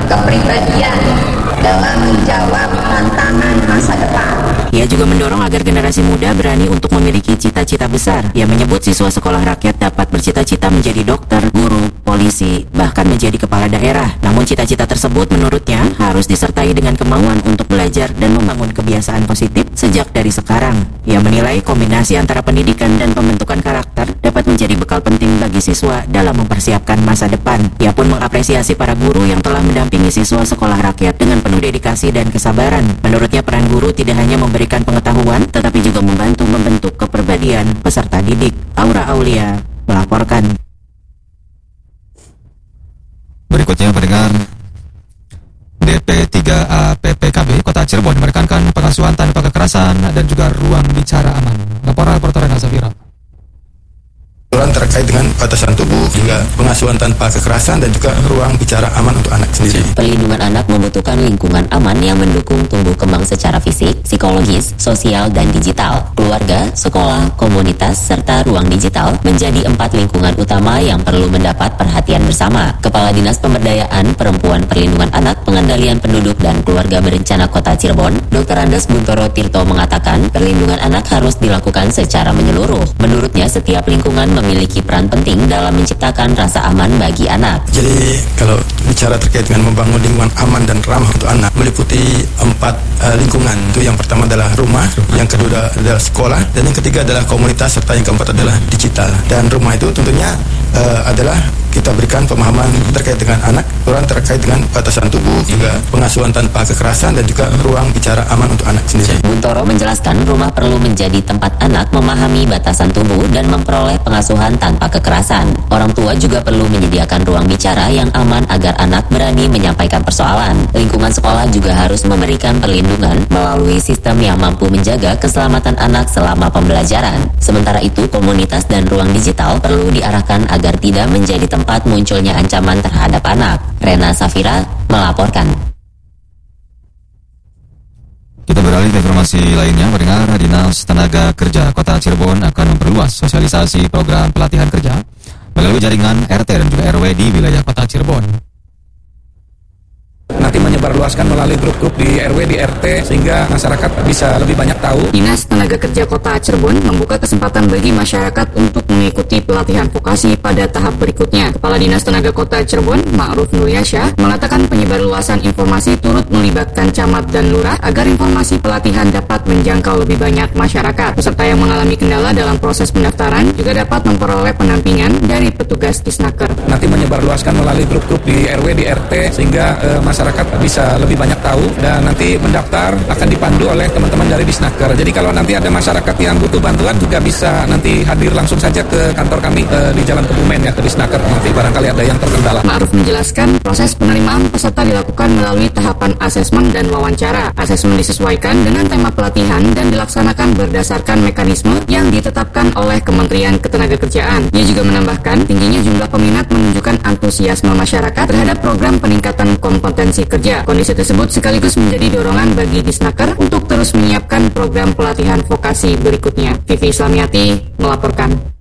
kepribadian dalam menjawab tantangan masa depan. Ia juga mendorong agar generasi muda berani untuk memiliki cita-cita besar. Ia menyebut siswa sekolah rakyat dapat bercita-cita menjadi dokter, guru, polisi, bahkan menjadi kepala daerah. Namun cita-cita tersebut menurutnya harus disertai dengan kemauan untuk belajar dan membangun kebiasaan positif sejak dari sekarang. Ia menilai kombinasi antara pendidikan dan pembentukan karakter dapat menjadi bekal penting bagi siswa dalam mempersiapkan masa depan. Ia pun mengapresiasi para guru yang telah mendampingi siswa sekolah rakyat dengan penuh dedikasi dan kesabaran. Menurutnya peran guru tidak hanya memberikan pengetahuan, tetapi juga membantu membentuk kepribadian peserta didik. Aura Aulia melaporkan. Berikutnya pendengar, DP3A PPKB Kota Cirebon menekankan pengasuhan tanpa kekerasan dan juga ruang bicara aman. Laporan reporter Rena Safira. Terkait dengan batasan tubuh, juga pengasuhan tanpa kekerasan dan juga ruang bicara aman untuk anak sendiri. Perlindungan anak membutuhkan lingkungan aman yang mendukung tumbuh kembang secara fisik, psikologis, sosial, dan digital. Keluarga, sekolah, komunitas, serta ruang digital menjadi 4 lingkungan utama yang perlu mendapat perhatian bersama. Kepala Dinas Pemberdayaan Perempuan Perlindungan Anak, Pengendalian Penduduk dan Keluarga Berencana Kota Cirebon, Dr. Andes Buntoro Tirto mengatakan perlindungan anak harus dilakukan secara menyeluruh. Menurutnya setiap lingkungan memiliki peran penting dalam menciptakan rasa aman bagi anak. Jadi kalau bicara terkait dengan membangun lingkungan aman dan ramah untuk anak, meliputi 4 lingkungan. Itu yang pertama adalah rumah, yang kedua adalah sekolah, dan yang ketiga adalah komunitas, serta yang keempat adalah digital. Dan rumah itu tentunya adalah kita berikan pemahaman terkait dengan anak, peran terkait dengan batasan tubuh, juga pengasuhan tanpa kekerasan, dan juga ruang bicara aman untuk anak sendiri. Buntoro menjelaskan rumah perlu menjadi tempat anak memahami batasan tubuh dan memperoleh pengasuhan tanpa kekerasan. Orang tua juga perlu menyediakan ruang bicara yang aman agar anak berani menyampaikan persoalan. Lingkungan sekolah juga harus memberikan perlindungan melalui sistem yang mampu menjaga keselamatan anak selama pembelajaran. Sementara itu, komunitas dan ruang digital perlu diarahkan agar tidak menjadi tempat munculnya ancaman terhadap anak. Rena Safira melaporkan. Kita beralih ke informasi lainnya. Pendengar, Dinas Tenaga Kerja Kota Cirebon akan memperluas sosialisasi program pelatihan kerja melalui jaringan RT dan juga RW di wilayah Kota Cirebon. Nanti menyebarluaskan melalui grup-grup di RW, di RT, sehingga masyarakat bisa lebih banyak tahu. Dinas Tenaga Kerja Kota Cirebon membuka kesempatan bagi masyarakat untuk mengikuti pelatihan vokasi pada tahap berikutnya. Kepala Dinas Tenaga Kota Cirebon, Ma'ruf Nuryasyah, mengatakan penyebarluasan informasi turut melibatkan camat dan lurah agar informasi pelatihan dapat menjangkau lebih banyak masyarakat. Peserta yang mengalami kendala dalam proses pendaftaran juga dapat memperoleh pendampingan dari petugas Disnaker. Nanti menyebarluaskan melalui grup-grup di RW, di RT, sehingga masyarakat bisa lebih banyak tahu, dan nanti mendaftar akan dipandu oleh teman-teman dari Disnaker. Jadi kalau nanti ada masyarakat yang butuh bantuan juga bisa nanti hadir langsung saja ke kantor kami di Jalan Kebumen, ya, ke Disnaker, nanti barangkali ada yang terkendala. Ma'ruf menjelaskan proses penerimaan peserta dilakukan melalui tahapan asesmen dan wawancara. Asesmen disesuaikan dengan tema pelatihan dan dilaksanakan berdasarkan mekanisme yang ditetapkan oleh Kementerian Ketenagakerjaan. Ia juga menambahkan tingginya jumlah peminat menunjukkan antusiasme masyarakat terhadap program peningkatan kompetensi kerja. Kondisi tersebut sekaligus menjadi dorongan bagi Disnaker untuk terus menyiapkan program pelatihan vokasi berikutnya. Vivi Islamiati melaporkan.